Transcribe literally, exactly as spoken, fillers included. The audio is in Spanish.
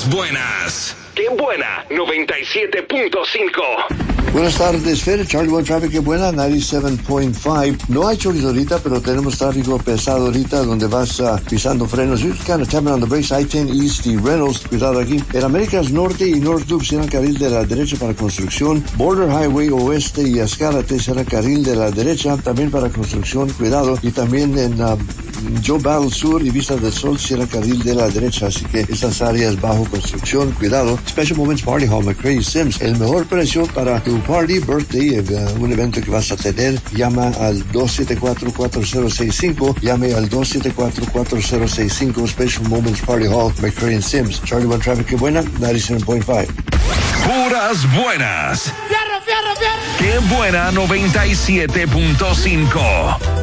Puras buenas. ¡Qué buena! noventa y siete punto cinco. Buenas tardes, Fer. Charlie One Traffic, qué buena, noventa y siete punto cinco. No hay choques ahorita, pero tenemos tráfico pesado ahorita donde vas uh, pisando frenos. You're kind of tapping on the brakes. I ten East y Reynolds, cuidado aquí. En Américas Norte y North Loop cierran carril de la derecha para construcción. Border Highway Oeste y Escárate cierran carril de la derecha también para construcción, cuidado. Y también en uh, Joe Battle Sur y Vista del Sol cierran carril de la derecha, así que estas áreas bajo construcción, cuidado. Special Moments Party Hall, McCray Sims, el mejor precio para tu party, birthday, uh, un evento que vas a tener. Llama al dos siete cuatro, cuatro cero seis cinco, llame al dos siete cuatro, cuatro cero seis cinco. Special Moments Party Hall, McCray Sims. Charlie One Traffic, qué buena, noventa y siete punto cinco. Puras buenas. ¡Fierro, fierro, fierro! ¡Qué buena! noventa y siete punto cinco.